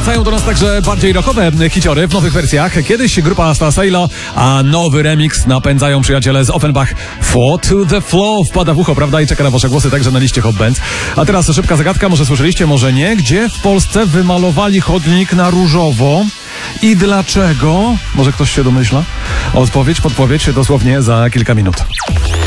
Wracają do nas także bardziej rockowe hiciory w nowych wersjach. Kiedyś grupa Stasilo, a nowy remix napędzają przyjaciele z Offenbach. Fall to the Flow wpada w ucho, prawda? I czeka na wasze głosy także na liście Hot Bands. A teraz szybka zagadka, może słyszeliście, może nie. Gdzie w Polsce wymalowali chodnik na różowo? I dlaczego? Może ktoś się domyśla? Odpowiedź, podpowiedź dosłownie za kilka minut.